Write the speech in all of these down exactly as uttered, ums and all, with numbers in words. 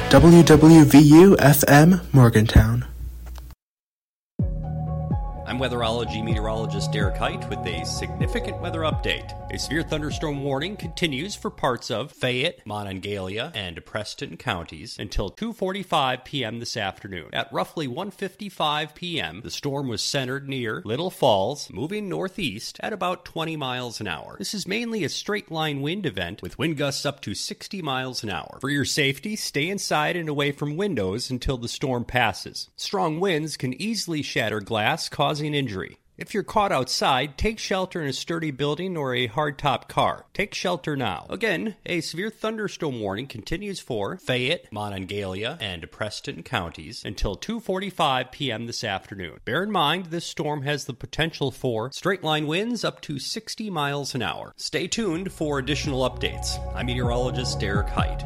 W W V U F M Morgantown. I'm weatherology meteorologist Derek Height with a significant weather update. A severe thunderstorm warning continues for parts of Fayette, Monongalia, and Preston counties until two forty-five p.m. this afternoon. At roughly one fifty-five p.m., the storm was centered near Little Falls, moving northeast at about twenty miles an hour. This is mainly a straight-line wind event with wind gusts up to sixty miles an hour. For your safety, stay inside and away from windows until the storm passes. Strong winds can easily shatter glass, causing injury. If you're caught outside, take shelter in a sturdy building or a hardtop car. Take shelter now. Again, a severe thunderstorm warning continues for Fayette, Monongalia, and Preston counties until two forty-five p.m. this afternoon. Bear in mind, this storm has the potential for straight-line winds up to sixty miles an hour. Stay tuned for additional updates. I'm meteorologist Derek Height.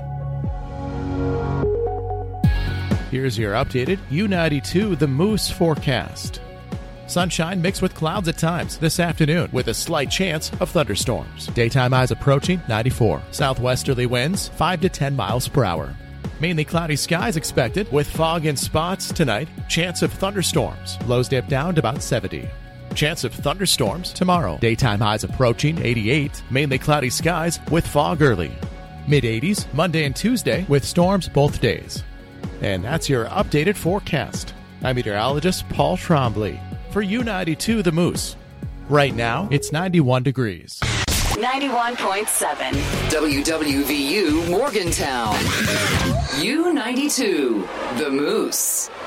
Here's your updated U ninety-two The Moose forecast. Sunshine mixed with clouds at times this afternoon with a slight chance of thunderstorms. Daytime highs approaching ninety-four. Southwesterly winds five to ten miles per hour. Mainly cloudy skies expected with fog in spots tonight. Chance of thunderstorms. Lows dip down to about seventy. Chance of thunderstorms tomorrow. Daytime highs approaching eighty-eight. Mainly cloudy skies with fog early. mid eighties Monday and Tuesday with storms both days. And that's your updated forecast. I'm meteorologist Paul Trombley for U ninety-two The Moose. Right now, it's ninety-one degrees. ninety-one point seven W W V U Morgantown. U ninety-two The Moose.